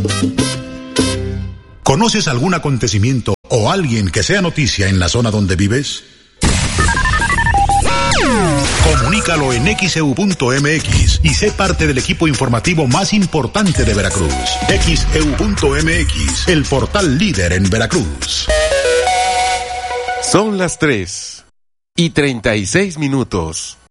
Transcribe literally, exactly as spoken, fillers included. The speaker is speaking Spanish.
¿Conoces algún acontecimiento o alguien que sea noticia en la zona donde vives? Comunícalo en X E U punto M X y sé parte del equipo informativo más importante de Veracruz. X E U punto M X, el portal líder en Veracruz. Son las tres y treinta y seis minutos.